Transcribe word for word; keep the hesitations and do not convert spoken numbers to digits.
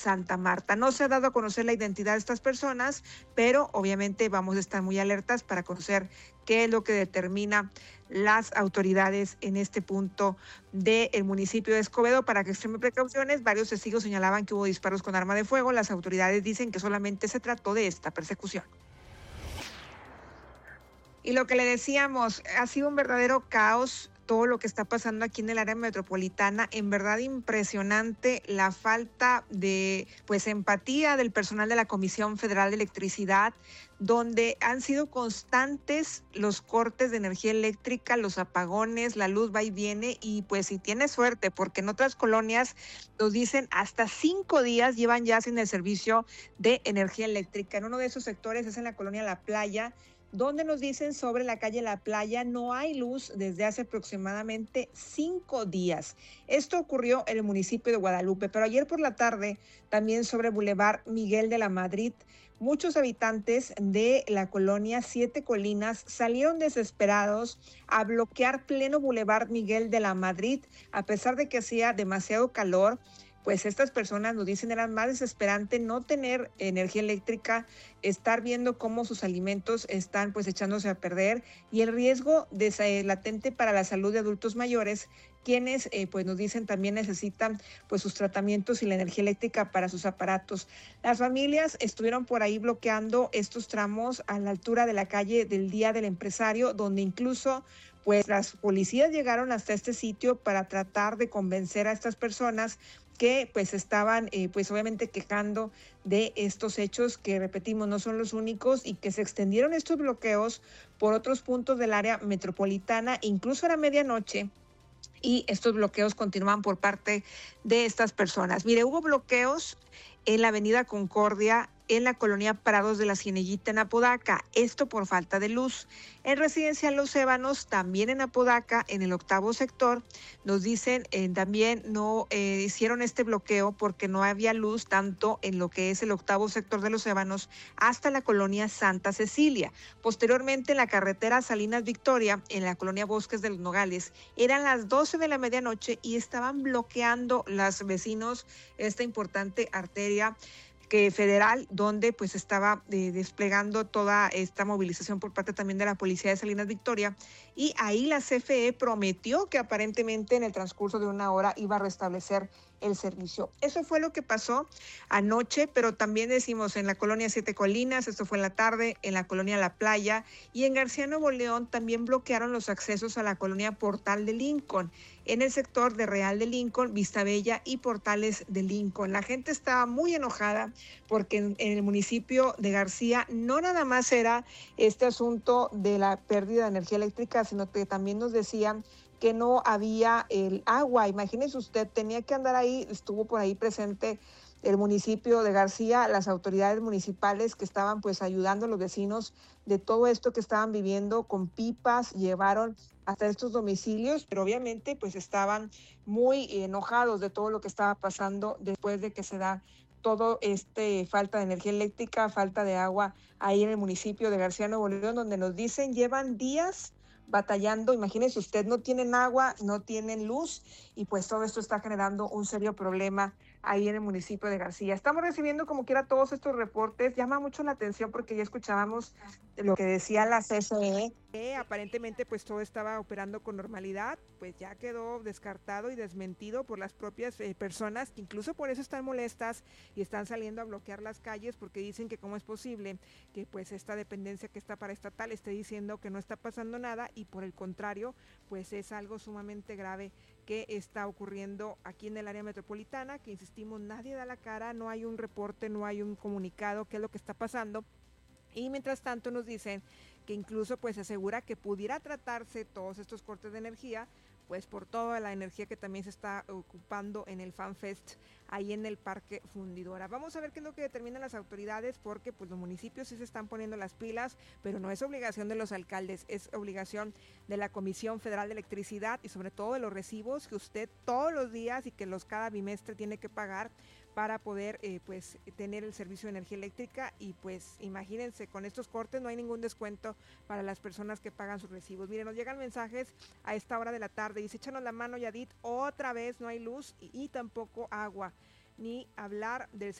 Santa Marta. No se ha dado a conocer la identidad de estas personas, pero obviamente vamos a estar muy alertas para conocer qué es lo que determina las autoridades en este punto del municipio de Escobedo para que extreme precauciones. Varios testigos señalaban que hubo disparos con arma de fuego. Las autoridades dicen que solamente se trató de esta persecución. Y lo que le decíamos, ha sido un verdadero caos todo lo que está pasando aquí en el área metropolitana. En verdad impresionante la falta de pues empatía del personal de la Comisión Federal de Electricidad, donde han sido constantes los cortes de energía eléctrica, los apagones, la luz va y viene, y pues si tiene suerte, porque en otras colonias nos dicen hasta cinco días llevan ya sin el servicio de energía eléctrica. En uno de esos sectores es en la colonia La Playa, donde nos dicen sobre la calle La Playa no hay luz desde hace aproximadamente cinco días. Esto ocurrió en el municipio de Guadalupe, pero ayer por la tarde también sobre Boulevard Miguel de la Madrid, muchos habitantes de la colonia Siete Colinas salieron desesperados a bloquear pleno Boulevard Miguel de la Madrid, a pesar de que hacía demasiado calor. Pues estas personas nos dicen era más desesperante no tener energía eléctrica, estar viendo cómo sus alimentos están pues echándose a perder y el riesgo de, latente para la salud de adultos mayores, quienes eh, pues nos dicen también necesitan pues sus tratamientos y la energía eléctrica para sus aparatos. Las familias estuvieron por ahí bloqueando estos tramos a la altura de la calle del Día del Empresario, donde incluso pues las policías llegaron hasta este sitio para tratar de convencer a estas personas que pues estaban eh, pues obviamente quejando de estos hechos que repetimos no son los únicos y que se extendieron estos bloqueos por otros puntos del área metropolitana, incluso a la medianoche, y estos bloqueos continúan por parte de estas personas. Mire, hubo bloqueos en la avenida Concordia, en la colonia Prados de la Cieneguita en Apodaca, esto por falta de luz. En Residencial Los Ébanos, también en Apodaca, en el octavo sector, nos dicen eh, también no eh, hicieron este bloqueo porque no había luz tanto en lo que es el octavo sector de Los Ébanos hasta la colonia Santa Cecilia. Posteriormente en la carretera Salinas Victoria, en la colonia Bosques de los Nogales, eran las doce de la medianoche y estaban bloqueando los vecinos esta importante arteria que federal, donde pues estaba eh, desplegando toda esta movilización por parte también de la policía de Salinas Victoria, y ahí la C F E prometió que aparentemente en el transcurso de una hora iba a restablecer el servicio. Eso fue lo que pasó anoche, pero también decimos en la colonia Siete Colinas, esto fue en la tarde, en la colonia La Playa y en García Nuevo León también bloquearon los accesos a la colonia Portal de Lincoln, en el sector de Real de Lincoln, Vistabella y Portales de Lincoln. La gente estaba muy enojada porque en, en el municipio de García no nada más era este asunto de la pérdida de energía eléctrica, sino que también nos decían que no había el agua. Imagínese usted, tenía que andar ahí, estuvo por ahí presente el municipio de García, las autoridades municipales que estaban pues ayudando a los vecinos de todo esto que estaban viviendo con pipas, llevaron hasta estos domicilios, pero obviamente pues estaban muy enojados de todo lo que estaba pasando después de que se da todo este falta de energía eléctrica, falta de agua ahí en el municipio de García Nuevo León, donde nos dicen llevan días batallando. Imagínense usted, no tienen agua, no tienen luz y pues todo esto está generando un serio problema ahí en el municipio de García. Estamos recibiendo como quiera todos estos reportes, llama mucho la atención porque ya escuchábamos lo que decía la C F E. Eh, aparentemente pues todo estaba operando con normalidad, pues ya quedó descartado y desmentido por las propias eh, personas que incluso por eso están molestas y están saliendo a bloquear las calles porque dicen que cómo es posible que pues esta dependencia que está paraestatal esté diciendo que no está pasando nada y por el contrario pues es algo sumamente grave que está ocurriendo aquí en el área metropolitana, que insistimos, nadie da la cara, no hay un reporte, no hay un comunicado, qué es lo que está pasando. Y mientras tanto nos dicen que incluso pues asegura que pudiera tratarse todos estos cortes de energía pues por toda la energía que también se está ocupando en el FanFest ahí en el Parque Fundidora. Vamos a ver qué es lo que determinan las autoridades porque pues los municipios sí se están poniendo las pilas, pero no es obligación de los alcaldes, es obligación de la Comisión Federal de Electricidad y sobre todo de los recibos que usted todos los días y que los cada bimestre tiene que pagar para poder eh, pues tener el servicio de energía eléctrica y pues imagínense, con estos cortes no hay ningún descuento para las personas que pagan sus recibos. Miren, nos llegan mensajes a esta hora de la tarde, dice, échanos la mano Yadit, otra vez no hay luz y, y tampoco agua. ni hablar del